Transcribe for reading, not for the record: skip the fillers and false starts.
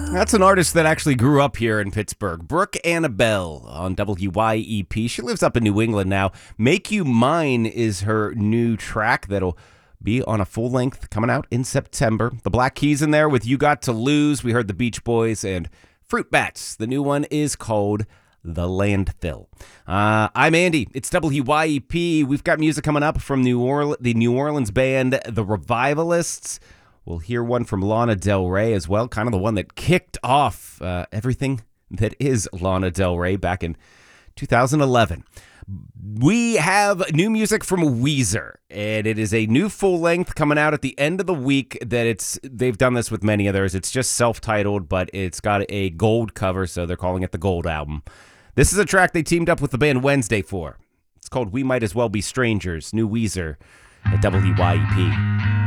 That's an artist that actually grew up here in Pittsburgh. Brooke Annabelle on WYEP. She lives up in New England now. Make You Mine is her new track that'll be on a full length coming out in September. The Black Keys in there with You Got to Lose. We heard the Beach Boys and Fruit Bats. The new one is called The Landfill. I'm Andy. It's WYEP. We've got music coming up from the New Orleans band, The Revivalists. We'll hear one from Lana Del Rey as well, kind of the one that kicked off everything that is Lana Del Rey back in 2011. We have new music from Weezer, and it is a new full length coming out at the end of the week. They've done this with many others. It's just self-titled, but it's got a gold cover, so they're calling it the Gold Album. This is a track they teamed up with the band Wednesday for. It's called We Might As Well Be Strangers, new Weezer at WYEP.